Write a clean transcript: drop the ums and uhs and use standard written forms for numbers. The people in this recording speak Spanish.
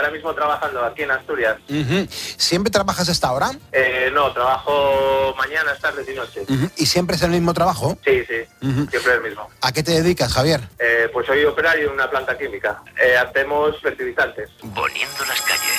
ahora mismo trabajando aquí en Asturias. ¿Siempre trabajas a esta hora? No, trabajo mañanas, tardes y noches. ¿Y siempre es el mismo trabajo? Sí, siempre el mismo. ¿A qué te dedicas, Javier? Pues soy operario en una planta química. Hacemos fertilizantes. Poniendo las calles.